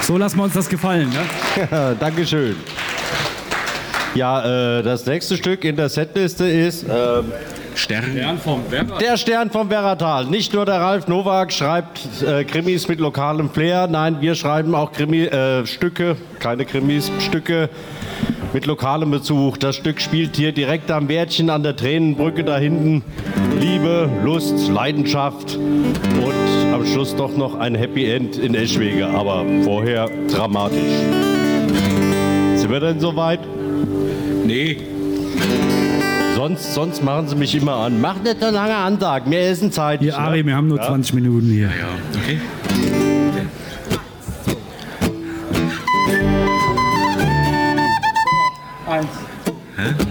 So lassen wir uns das gefallen. Ne? Dankeschön. Ja, das nächste Stück in der Setliste ist Stern vom Werratal. Der Stern vom Werratal. Nicht nur der Ralf Nowak schreibt Krimis mit lokalem Flair. Nein, wir schreiben auch Stücke, keine Krimis, Stücke mit lokalem Bezug. Das Stück spielt hier direkt am Wärdchen an der Tränenbrücke da hinten. Liebe, Lust, Leidenschaft und am Schluss doch noch ein Happy End in Eschwege. Aber vorher dramatisch. Sind wir denn soweit? Nee. Sonst machen sie mich immer an. Mach nicht so lange Ansagen, wir essen Zeit. Hier, Ari, wir haben nur 20 Minuten hier. Ja, okay. Eins.